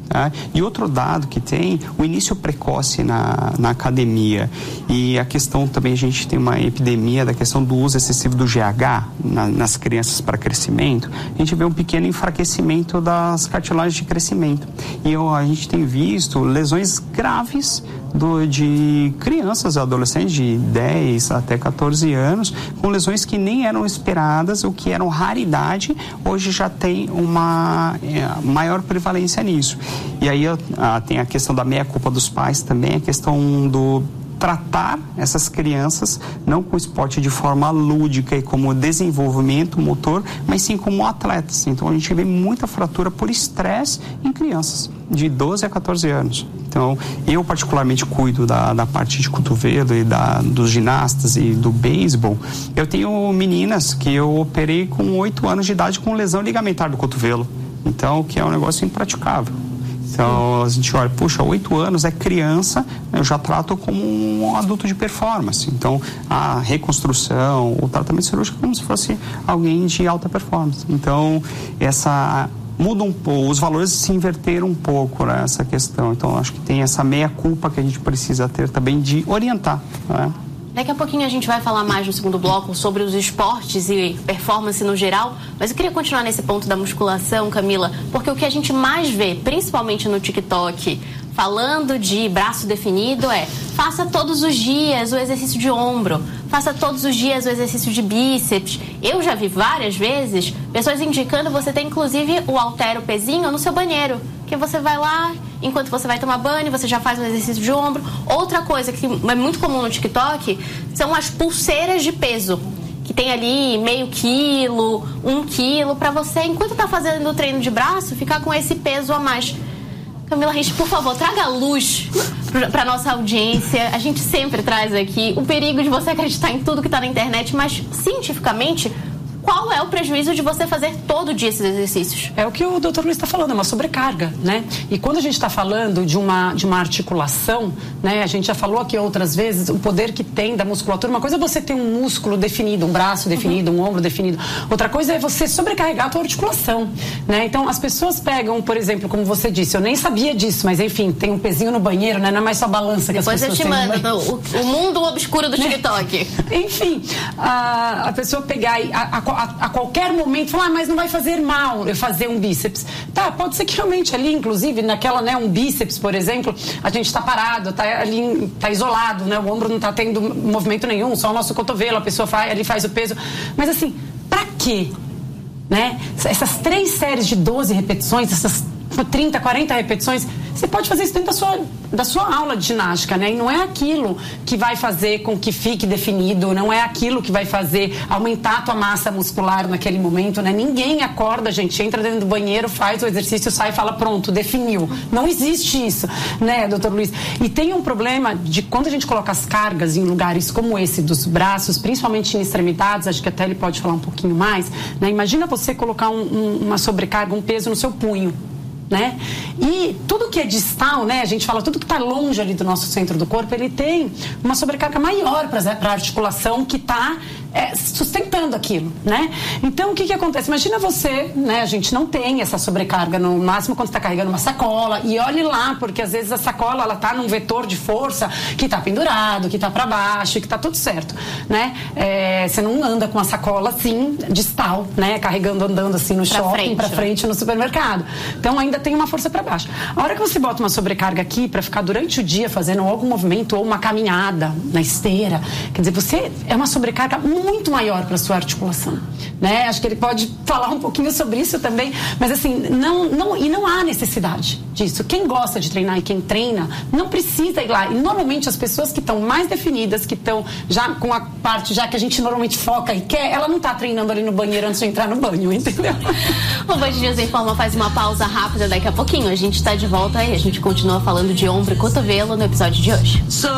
Tá? E outro dado que tem, o início precoce na academia e a questão também, a gente tem uma epidemia da questão do uso excessivo do GH nas crianças para crescimento, a gente vê um pequeno enfraquecimento das cartilagens de crescimento. E a gente tem visto lesões graves de crianças e adolescentes de 10 até 14 anos, com lesões que nem eram esperadas, ou que eram raridade, hoje já tem uma maior prevalência nisso. E aí tem a questão da meia-culpa dos pais também, a questão do tratar essas crianças não com esporte de forma lúdica e como desenvolvimento motor, mas sim como atletas. Então a gente vê muita fratura por estresse em crianças de 12 a 14 anos. Então eu particularmente cuido da parte de cotovelo e dos ginastas e do beisebol. Eu tenho meninas que eu operei com 8 anos de idade com lesão ligamentar do cotovelo. Então, que é um negócio impraticável. Então, a gente olha, puxa, 8 anos é criança, eu já trato como um adulto de performance. Então, a reconstrução, o tratamento cirúrgico é como se fosse alguém de alta performance. Então, muda um pouco, os valores se inverteram um pouco nessa questão. Então, acho que tem essa meia-culpa que a gente precisa ter também de orientar, né? Daqui a pouquinho a gente vai falar mais no segundo bloco sobre os esportes e performance no geral, mas eu queria continuar nesse ponto da musculação, Camila, porque o que a gente mais vê, principalmente no TikTok, falando de braço definido faça todos os dias o exercício de ombro, faça todos os dias o exercício de bíceps. Eu já vi várias vezes pessoas indicando você ter inclusive o halter, o pezinho no seu banheiro, que você vai lá, enquanto você vai tomar banho, você já faz um exercício de ombro. Outra coisa que é muito comum no TikTok são as pulseiras de peso, que tem ali meio quilo, 1 quilo, para você, enquanto tá fazendo o treino de braço, ficar com esse peso a mais. Camila Rich, por favor, traga luz para nossa audiência. A gente sempre traz aqui o perigo de você acreditar em tudo que está na internet, mas cientificamente, qual é o prejuízo de você fazer todo dia esses exercícios? É o que o Dr. Luiz está falando, é uma sobrecarga, né? E quando a gente está falando de uma articulação, né? A gente já falou aqui outras vezes o poder que tem da musculatura. Uma coisa é você ter um músculo definido, um braço definido, um ombro definido. Outra coisa é você sobrecarregar a tua articulação, né? Então, as pessoas pegam, por exemplo, como você disse, eu nem sabia disso, mas enfim, tem um pezinho no banheiro, né? Não é mais só balança que depois as pessoas têm. Depois eu te mando o mundo obscuro do TikTok. Enfim, a pessoa pegar a qualquer momento falar, mas não vai fazer mal eu fazer um bíceps. Tá, pode ser que realmente ali, inclusive, naquela, né, um bíceps, por exemplo, a gente tá parado, tá ali, tá isolado, né, o ombro não tá tendo movimento nenhum, só o nosso cotovelo, a pessoa faz o peso. Mas assim, pra quê? Né? Essas 3 séries de 12 repetições, essas 30, 40 repetições, você pode fazer isso dentro da sua aula de ginástica, né? E não é aquilo que vai fazer com que fique definido, não é aquilo que vai fazer aumentar a tua massa muscular naquele momento, né? Ninguém acorda, gente, entra dentro do banheiro, faz o exercício, sai e fala, pronto, definiu. Não existe isso, né, doutor Luiz? E tem um problema de quando a gente coloca as cargas em lugares como esse dos braços, principalmente em extremidades, acho que até ele pode falar um pouquinho mais, né? Imagina você colocar uma sobrecarga, um peso no seu punho, né? E tudo que é distal, né? A gente fala tudo que está longe ali do nosso centro do corpo, ele tem uma sobrecarga maior para a articulação que está sustentando aquilo, né? Então, o que acontece? Imagina você, né? A gente não tem essa sobrecarga no máximo quando está carregando uma sacola, e olhe lá, porque às vezes a sacola, ela tá num vetor de força que está pendurado, que está para baixo, que está tudo certo, né? Você não anda com a sacola assim, distal, né? Andando assim no shopping, para frente no supermercado. Então, ainda tem uma força para baixo. A hora que você bota uma sobrecarga aqui para ficar durante o dia fazendo algum movimento ou uma caminhada na esteira, quer dizer, é uma sobrecarga muito maior para sua articulação, né? Acho que ele pode falar um pouquinho sobre isso também, mas assim, não há necessidade disso. Quem gosta de treinar e quem treina não precisa ir lá. E normalmente as pessoas que estão mais definidas, que estão já com a parte já que a gente normalmente foca e quer, ela não está treinando ali no banheiro antes de entrar no banho, entendeu? O Band News em Forma faz uma pausa rápida, daqui a pouquinho a gente está de volta e a gente continua falando de ombro e cotovelo no episódio de hoje.